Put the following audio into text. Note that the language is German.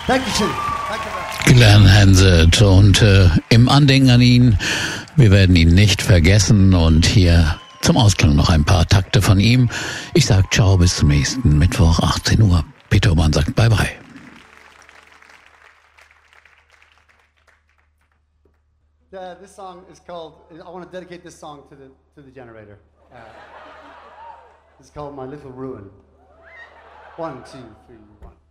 Dankeschön. Glenn Hansard und im Andenken an ihn, wir werden ihn nicht vergessen und hier zum Ausklang noch ein paar Takte von ihm. Ich sag ciao, bis zum nächsten Mittwoch, 18 Uhr. Peter Oman sagt bye bye. This song is called, I want to dedicate this song to the generator. It's called My Little Ruin. 1, 2, 3, 1.